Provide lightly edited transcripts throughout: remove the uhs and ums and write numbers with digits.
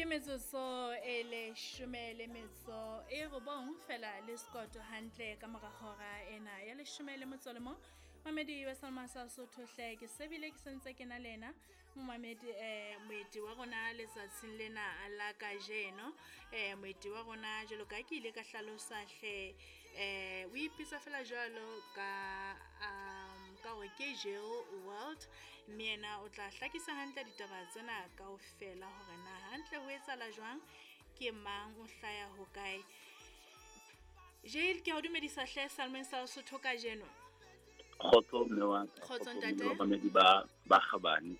Ke metsotso e leshome le metso e robong fela le skoto hantle ka mora hora ena ya leshome le motso le mo mamedi wa Salma sa Sotho hle ke sebile ke sentse ke na lena mamedi moeti wa rona letsatsing lena la kajeno moeti wa rona jelo ka ke ile ka hlalosa hle o ipitsa fela jwalo ka hore ke Jeo World mme ena o tla hlakisa hantle ditaba tsena kaofela hore na hantle ho etsahala jwang ke mang o hlaya ho kae Jail ke a dumedisa hle Salmen sa Sotho kajeno Khotso mme wa Khotso ntate mamedi ba kgabane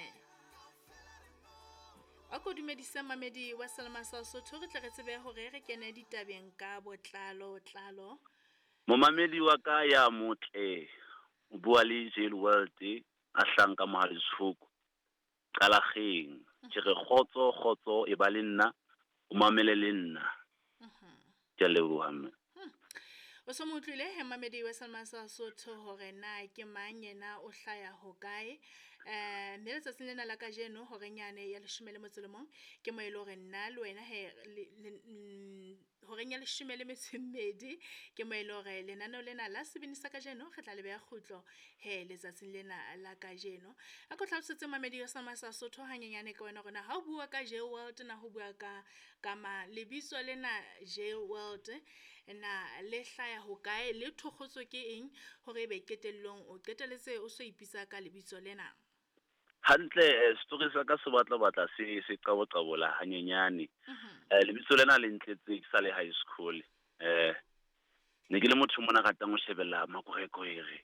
Ako dumedisa mamedi wa Salma sa Sotho re tla re tsebe hore re kene ditabeng ka botlalo Momamedi wa ka ya motle o bua le Jail World a hlanka Mahalishoek qalageng ke re khotso e ba le nna o mamele le nna ke leboha mme O so motlile he mamedi wa Salma sa Sotho hore na ke mang yena o hlaya ho kae mme letsatsing lena la kajeno hore nyane ya 11 ke mo ile hore nna le wena he hore nya 12 ke mo ile hore lenano lena la sebini sa kajeno re tla le beya khutlo he letsatsing lena la kajeno a go tlhalosetse mamedi wa Salma sa Sotho hanyenyane ka wena rona ha o bua ka Jeo World na ho bua ka ma lebitso lena Jeo World na le hlaya ho kae le thokgotso ke eng hore be ketellong o qeteletse o so ipitsa ka lebitso lena hantle story sa ka se batla se qabola hanyenyane lebitso lena le ntletse sa le high school ne ke le motho mona ratang o shebella makorekoere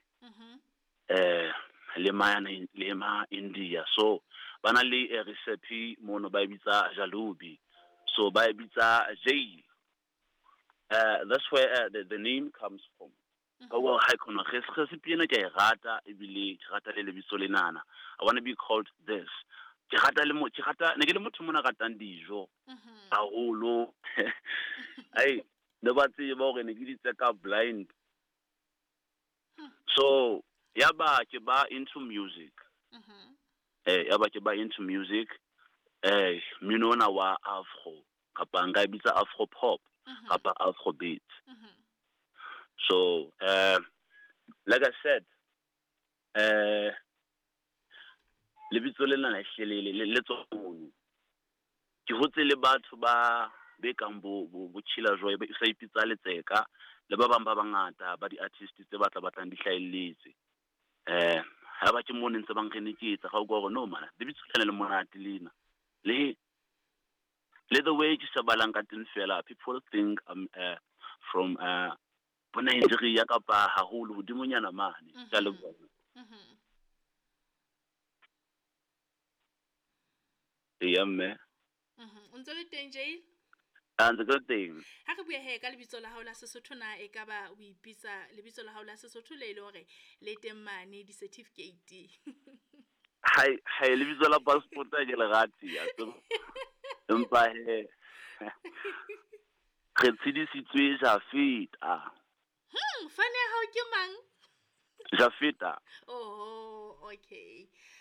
le ma India so bana le recipe mono ba bitsa jalobi so ba bitsa jail that's where the name comes from well ha khona recipe ena ke rata ebile ke rata le lebitso lenana I want to be called this ke rata ne ke le motho mona ratang dijo haholo ai le ba tseba hore ne ke ditse ka blind so yaba ke ba into music yaba ke ba into music minona wa afro kapa nka bitsa afro pop kapa afro beat so like I said lebitso lena la hlelele le tsone ke hotse le batho ba be kang bo chila joy ba sa ipitsa letseka le ba bang ba bangata ba di artist tse batlang di hlahelletse ha ba ke mone ntse bang rene ke etsa ga o go no mana lebitso lena le monate lena le the way ke sabalang ka teng fela people think I'm from bona Nigeria kapa haholo hodimonyana mane ka le bona mme ntse le teng Jail and the good thing ha re bua he ka lebitso la hao la Sesotho na e ka ba o ipitsa lebitso la hao la Sesotho le ile hore le teng mane di certificate hai lebitso la passport a ke le gati ya empa he re tshedisitswe Jafita fane ha o ke mang Jafita oh okay